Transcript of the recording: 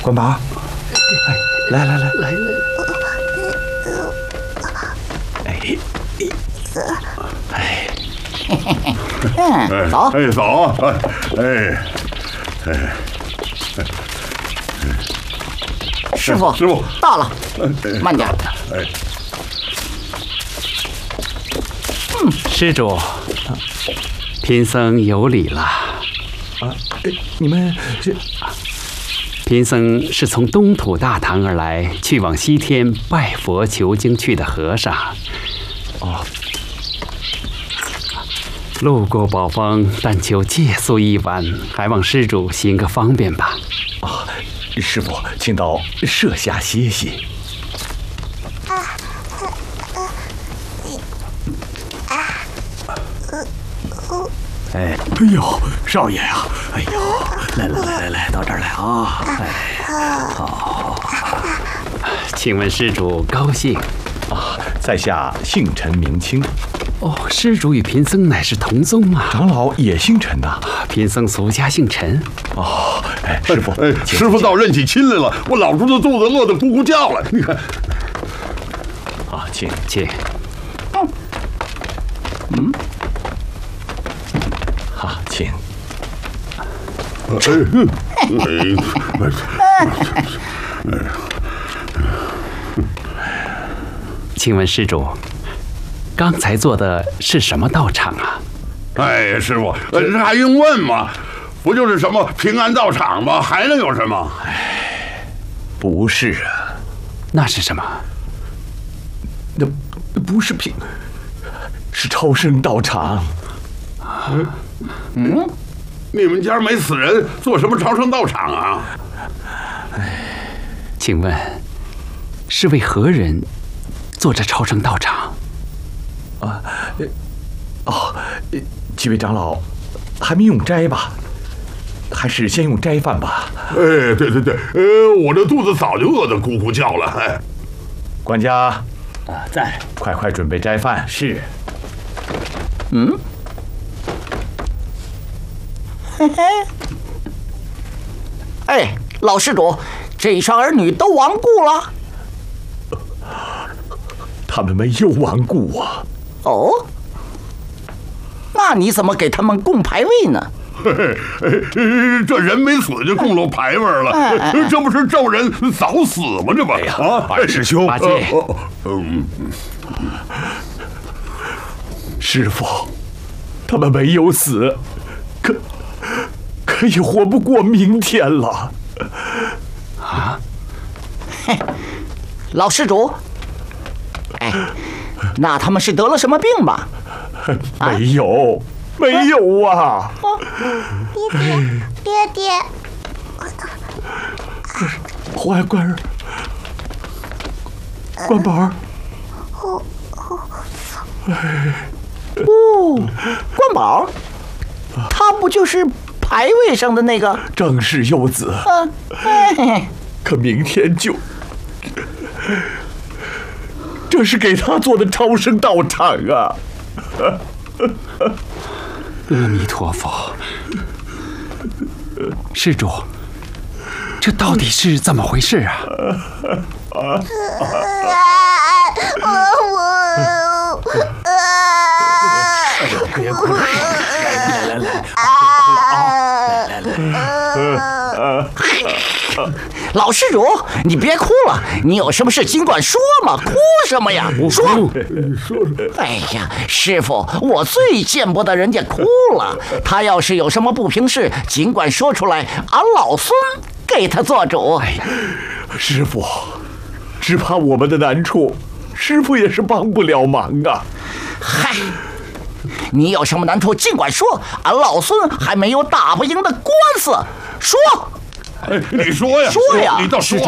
关宝，来， 走， 走， 师傅，到了，慢点。 施主，贫僧有礼了。 你们这…… 贫僧是从东土大唐而来，去往西天拜佛求经去的和尚。路过宝峰，但求借宿一晚，还望施主行个方便吧。 师傅，请到舍下歇息。哎呦，少爷呀！哎呦，来，到这儿来啊！好。 请问施主高姓？ 在下姓陈名清。 施主与贫僧乃是同宗啊。 长老也姓陈呐。 贫僧俗家姓陈。 师傅， 师傅倒认起亲来了，我老猪的肚子饿得咕咕叫了。你看， 请。好，请。 请问施主，刚才做的是什么道场啊？ 哎，师傅，这还用问吗？不就是什么平安道场吗？还能有什么？ 不是啊， 那是什么？ 那不是是超生道场。 你们家没死人，做什么超生道场啊？ 请问，是为何人做这超生道场？ 几位长老还没用斋吧？还是先用斋饭吧。 对，我这肚子早就饿得咕咕叫了。 管家在， 快准备斋饭。 是。 哎，老施主，这一双儿女都亡故了。 他们没有亡故啊。 那你怎么给他们供牌位呢？ 这人没死就供了牌位了，这不是咒人早死吗？这不， 二师兄， 八戒， 师傅，他们没有死，可也活不过明天了。 老施主，那他们是得了什么病吧？ 没有啊！ 爹爹， 乖儿，关宝儿。 关宝，他不就是牌位上的那个？ 正是幼子。可明天就，这是给他做的超生道场啊！ 阿弥陀佛，施主，这到底是怎么回事啊？ 别哭了，来，别哭了。 老施主，你别哭了，你有什么事尽管说嘛，哭什么呀？说。哎呀，师傅，我最见不得人家哭了。他要是有什么不平事，尽管说出来，俺老孙给他做主。 师傅，只怕我们的难处，师傅也是帮不了忙啊。 嗨，你有什么难处尽管说，俺老孙还没有打不赢的官司。说。 你说呀， 说呀， 你倒说。